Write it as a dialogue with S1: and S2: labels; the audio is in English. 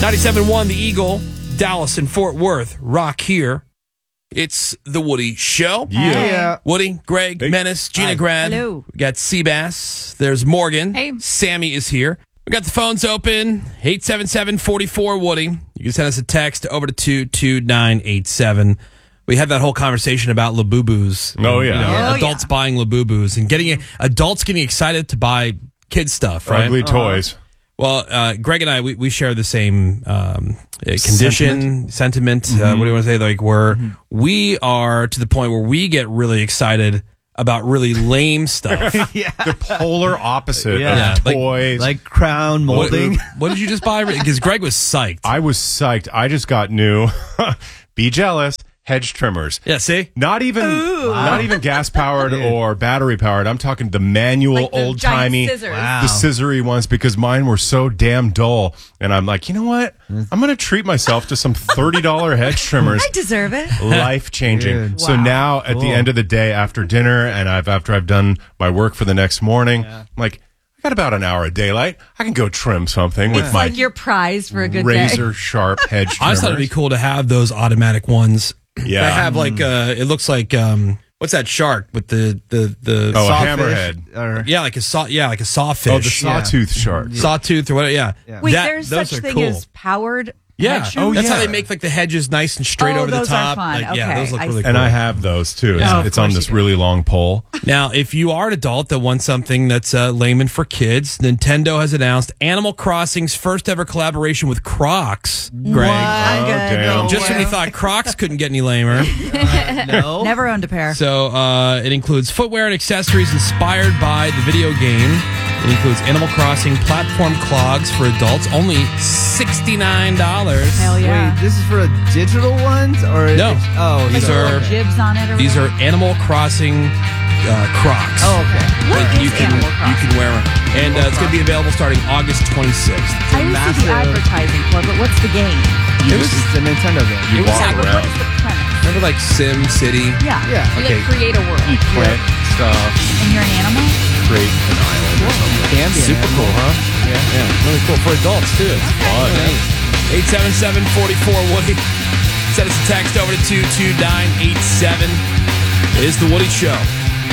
S1: 97.1 The Eagle, Dallas and Fort Worth, rock here. It's the Woody Show.
S2: Yeah.
S1: Woody, Greg, Menace, Gina Grad.
S3: Hello.
S1: We got Seabass. There's Morgan.
S3: Hey.
S1: Sammy is here. We got the phones open. 877-44-Woody. You can send us a text over to 22987. We had that whole conversation about Labubu's.
S2: Oh, yeah.
S1: Adults buying Labubu's and adults getting excited to buy kids stuff, right?
S2: Ugly toys.
S1: Well, Greg and I, we share the same sentiment. What do you want to say? Like, we are to the point where we get really excited about really lame stuff.
S2: The polar opposite
S1: Yeah.
S2: of
S1: Like-
S2: toys.
S4: Like crown molding.
S1: What did you just buy? Because Greg was psyched.
S2: I was psyched. I just got new. Be jealous. Hedge trimmers.
S1: Yeah, see?
S2: Not even gas powered or battery powered. I'm talking the manual,
S3: Like the
S2: old timey,
S3: giant scissors.
S4: Wow.
S2: the scissory ones, because mine were so damn dull. And I'm like, you know what? I'm going to treat myself to some $30 hedge trimmers.
S3: I deserve it.
S2: Life changing.
S4: Dude.
S2: So now at the end of the day, after dinner, and after I've done my work for the next morning, I'm like, I got about an hour of daylight. I can go trim something with
S3: It's
S2: my
S3: like your prize for a good
S2: razor sharp hedge trimmers.
S1: I just thought it'd be cool to have those automatic ones.
S2: Yeah.
S1: I have like, it looks like, what's that shark with the
S2: a hammerhead.
S4: Or,
S1: like a sawfish.
S2: Oh, the sawtooth shark.
S1: Sawtooth or whatever, yeah.
S3: Wait,
S1: That-
S3: there's
S1: those
S3: such
S1: are
S3: thing
S1: cool.
S3: as powered
S1: Yeah,
S3: hedge trimmers?
S1: that's how
S2: yeah.
S1: they make like the hedges nice and straight over the
S3: those are
S1: top.
S3: fun.
S1: Like, yeah,
S3: Okay,
S1: those look
S3: I
S1: really
S3: see.
S1: cool.
S2: And I have those too.
S3: Yeah, of
S2: It's on
S3: course
S2: this
S3: you do.
S2: really long pole.
S1: Now, if you are an adult that wants something that's lame and for kids, Nintendo has announced Animal Crossing's first ever collaboration with Crocs. Greg,
S3: I'm
S2: Oh,
S3: good.
S2: damn.
S1: just when you thought Crocs couldn't get any lamer.
S4: no.
S3: Never owned a pair.
S1: So it includes footwear and accessories inspired by the video game. It includes Animal Crossing platform clogs for adults, only $69.
S3: Hell yeah.
S4: Wait, this is for digital ones? Or
S1: No. These
S3: Like
S1: are-
S3: little jibs on it or
S1: These are
S3: whatever?
S1: Animal Crossing Crocs.
S4: Oh, okay.
S3: What
S1: And
S3: is
S1: you can
S3: Animal Crossing?
S1: wear them, and it's going to be available starting August 26th.
S3: I always see the advertising for it, but what's the game?
S4: It's a Nintendo game.
S2: You walk
S3: Yeah, but
S2: around.
S3: what is the premise?
S1: Remember, like Sim City?
S3: Yeah.
S4: Yeah,
S3: You
S4: okay.
S3: like create a world.
S2: You plant stuff,
S3: And you're an animal?
S2: create an island or something.
S4: Can be an
S1: Super
S4: animal.
S1: cool, huh? Yeah, really cool for adults too. It's fun. 877-44-Woody. Send us a text over to 22987. It is the Woody Show.